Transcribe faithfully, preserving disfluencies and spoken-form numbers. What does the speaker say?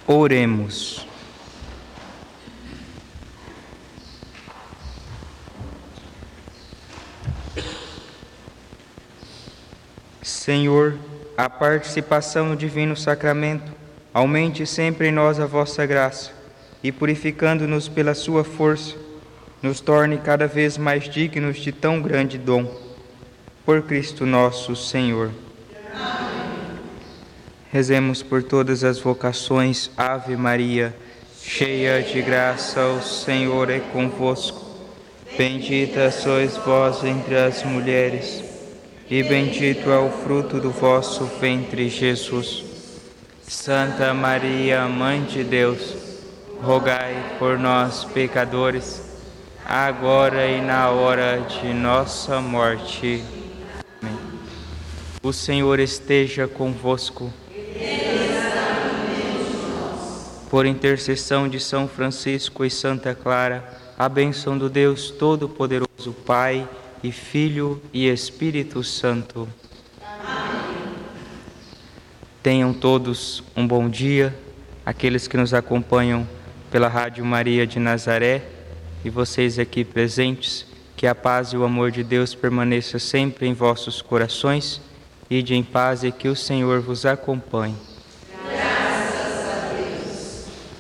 Oremos. Senhor, a participação no divino sacramento, aumente sempre em nós a vossa graça e, purificando-nos pela sua força, nos torne cada vez mais dignos de tão grande dom. Por Cristo nosso Senhor. Amém. Rezemos por todas as vocações. Ave Maria, cheia de graça, o Senhor é convosco. Bendita sois vós entre as mulheres, e bendito é o fruto do vosso ventre, Jesus. Santa Maria, Mãe de Deus, rogai por nós, pecadores, agora e na hora de nossa morte. Amém. O Senhor esteja convosco. Por intercessão de São Francisco e Santa Clara, a bênção do Deus Todo-Poderoso, Pai e Filho e Espírito Santo. Amém. Tenham todos um bom dia, aqueles que nos acompanham pela Rádio Maria de Nazaré e vocês aqui presentes, que a paz e o amor de Deus permaneça sempre em vossos corações. Ide em paz e que o Senhor vos acompanhe.